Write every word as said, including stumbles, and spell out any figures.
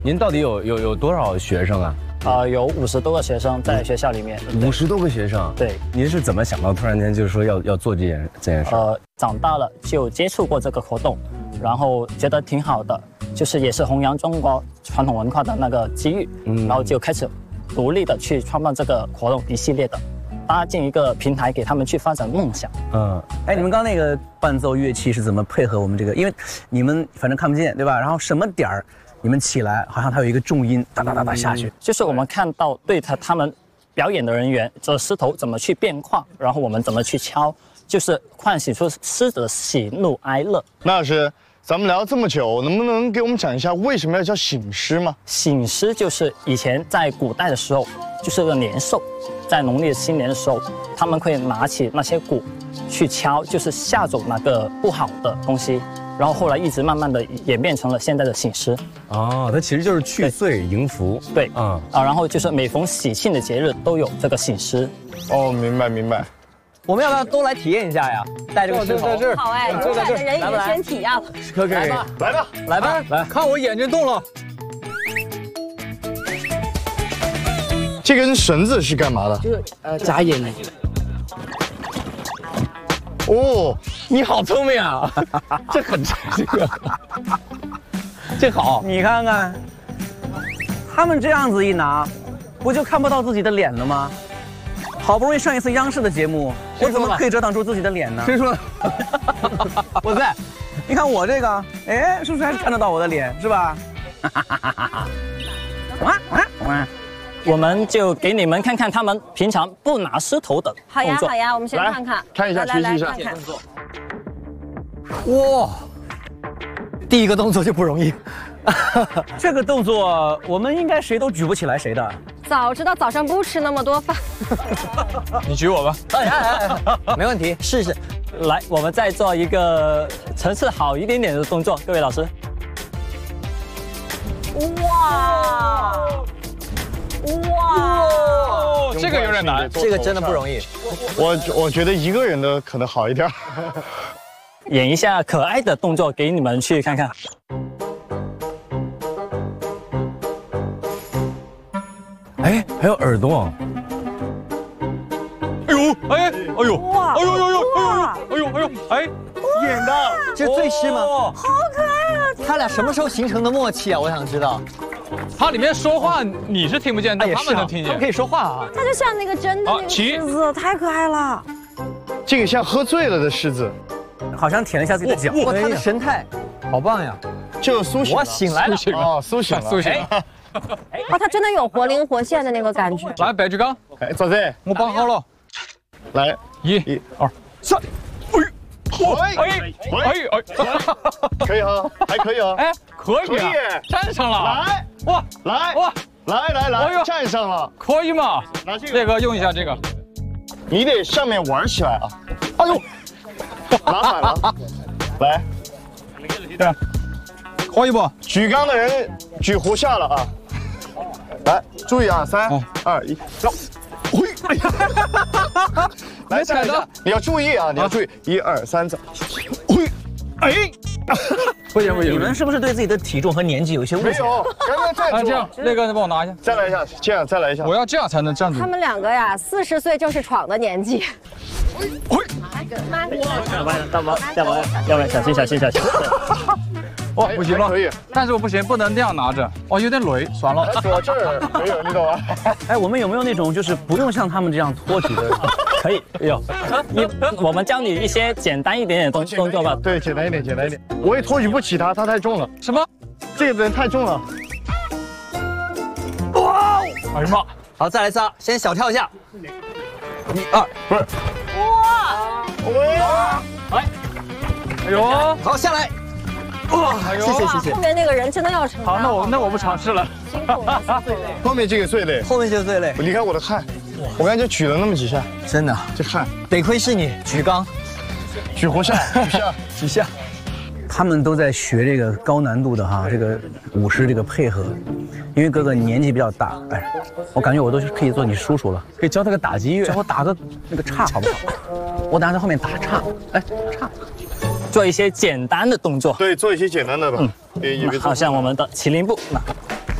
您到底有有有多少学生啊？ 呃，有五十多个学生在学校里面。 五十多个学生。 对。 您是怎么想到突然间就是说要要做这件这件事？ 呃，长大了就接触过这个活动，然后觉得挺好的，就是也是弘扬中国传统文化的那个机遇，嗯，然后就开始独立的去创办这个活动一系列的。 搭建一个平台给他们去发展梦想。 嗯，哎，你们刚那个伴奏乐器是怎么配合我们这个？因为你们反正看不见，对吧？然后什么点儿你们起来，好像它有一个重音，哒哒哒哒下去。嗯、 就是我们看到对他他们表演的人员，这狮头怎么去变化，然后我们怎么去敲，就是唤醒出狮子的喜怒哀乐。 那老师，咱们聊这么久，能不能给我们讲一下为什么要叫醒狮吗？ 醒狮就是以前在古代的时候，就是个年兽。 在农历新年的时候，他们会拿起那些鼓去敲，就是吓走那个不好的东西。然后后来一直慢慢的演变成了现在的醒狮。 哦，它其实就是去岁迎福。 对，嗯啊，然后就是每逢喜庆的节日都有这个醒狮。 哦，明白明白。 我们要不要都来体验一下呀？带这个狮头。 在这儿。好哎，勇敢的人也先体验了。 可可以。 来吧，来吧， 来吧， 来看我眼睛动了。 这根绳子是干嘛的？ 就是呃眨眼的。 哦， 你好聪明啊！这很这个，这好。你看看，他们这样子一拿，不就看不到自己的脸了吗？好不容易上一次央视的节目，我怎么可以遮挡住自己的脸呢？谁说的？我在。你看我这个，哎，是不是还是看得到我的脸，是吧？ 哇哇哇！ 我们就给你们看看他们平常不拿狮头的动作。 好呀，好呀，我们先看看， 看一下，学习一下。 看看哇，第一个动作就不容易。这个动作我们应该谁都举不起来谁的。 早知道早上不吃那么多饭。 你举我吧。哎哎哎，没问题，试试。 来，我们再做一个层次好一点点的动作，各位老师。 哇！ 哇， 这个有点难，这个真的不容易。 我我觉得一个人的可能好一点。 演一下可爱的动作给你们去看看。 哎，还有耳朵。 哎呦，哎，哎呦，哇，哎呦呦呦，哎呦，哎呦哎呦，哎， 演的， 这是醉狮吗？ 好可爱啊！ 他俩什么时候形成的默契啊？我想知道。 它里面说话你是听不见，但他们能听见。 他们可以说话啊！ 它就像那个真的那个狮子，太可爱了。 这个像喝醉了的狮子， 好像舔了一下自己的脚。哇，他的神态好棒呀！ 就苏醒了， 我醒来了， 哦，苏醒了， 苏醒了。 哦，他真的有活灵活现的那个感觉。 来，白举纲， 哎，坐这， 我绑好了。 来， 一、 一、 二、三。哎哎哎哎，可以哈，还可以啊， 哎，可以，站上了， 来， 哇， 来哇， 来来来，站上了， 可以吗？ 拿这个， 这个用一下这个， 你得上面玩起来啊！哎呦，拿反了，来， 对，可以不？ 举纲的人举壶下了啊！来，注意啊，三二一，走。 哎呀！来，站着，你要注意啊！你要注意，一二三，走。 哎，不行不行， 你们是不是对自己的体重和年纪有一些误解？ 没有，刚刚站住。 啊，这样，那个你帮我拿一下。 再来一下，这样再来一下。 我要这样才能站住。 他们两个呀，四十岁正是闯的年纪。 妈，大宝，大宝，要不然小心小心小心。 哦，不行了， 可以， 但是我不行，不能这样拿着，哦，有点累，算了。 左这儿没有，你懂吗？ 哎，我们有没有那种就是不用像他们这样托举的？ 可以，有。你我们教你一些简单一点点动动作吧。 对，简单一点，简单一点。我也托举不起他，他太重了。 什么？ 这个人太重了。 哇！哎呀妈！ 好，再来一次，先小跳一下。一二， 不是。哇！哇！ 哎，哎呦！ 好，下来。 哇，谢谢谢谢。 后面那个人真的要承担。 好，那我那我不尝试了。 辛苦了，最累。 后面这个最累， 后面这个最累。 你看我的汗，我刚才就举了那么几下， 真的， 这汗。 得亏是你举纲， 举壶下，举下， 举下。他们都在学这个高难度的哈，这个舞狮这个配合。因为哥哥年纪比较大，哎，我感觉我都是可以做你叔叔了， 可以教他个打击乐， 教我打个那个叉好不好？我等下在后面打叉，哎，叉。 做一些简单的动作， 对，做一些简单的吧。嗯， 好像我们的麒麟步，那